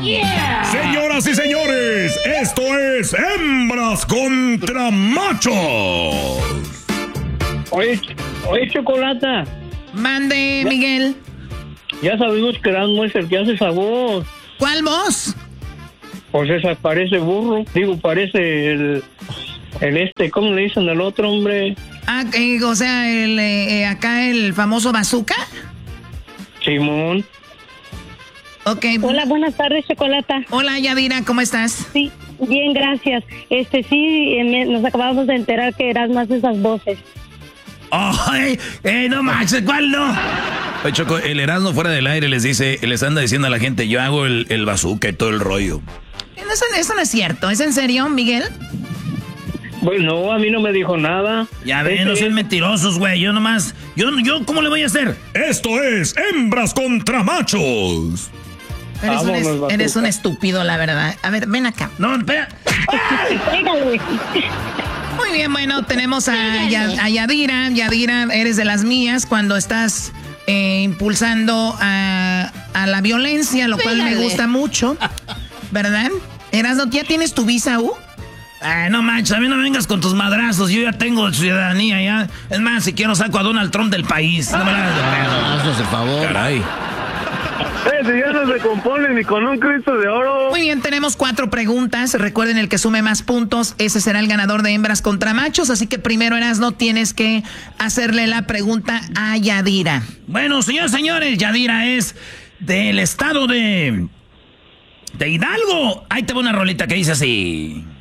Yeah. Señoras y señores, esto es Hembras contra Machos. Oye, Chocolata. Mande, Miguel. Ya sabemos que Erasmo es el que hace esa voz. ¿Cuál voz? Pues esa parece burro. Digo, parece el ¿cómo le dicen al otro hombre? Ah, o sea, acá el famoso Bazooka. Simón. Ok. Hola, buenas tardes, Chocolata. Hola, Yadira, ¿cómo estás? Sí, bien, gracias. Nos acabamos de enterar que Erasmo hace esas voces. ¡Ay! No manches, ¿cuál no? Oye, Choco, el Erasmo fuera del aire les anda diciendo a la gente, yo hago el bazooka y todo el rollo. Eso no es cierto. ¿Es en serio, Miguel? Pues no, a mí no me dijo nada. Ya ven, no sean mentirosos, güey. Yo nomás... Yo, ¿cómo le voy a hacer? Esto es Hembras contra Machos. Eres un estúpido, la verdad. A ver, ven acá. No, espera. Muy bien, bueno, tenemos a Yadira. Yadira, eres de las mías cuando estás impulsando a la violencia, lo cual me gusta mucho, ¿verdad? Erasmo, ¿ya tienes tu visa U? No manches, a mí no me vengas con tus madrazos. Yo ya tengo ciudadanía, ya. Es más, si quiero saco a Donald Trump del país. No me la hagas de pedo. Haznos el favor. Caray. Si ya no se compone ni con un Cristo de oro. Muy bien, tenemos 4 preguntas. Recuerden, el que sume más puntos, ese será el ganador de Hembras contra Machos. Así que primero, Erasmo, tienes que hacerle la pregunta a Yadira. Bueno, señores, Yadira es del estado de Hidalgo. Ahí te va una rolita que dice así.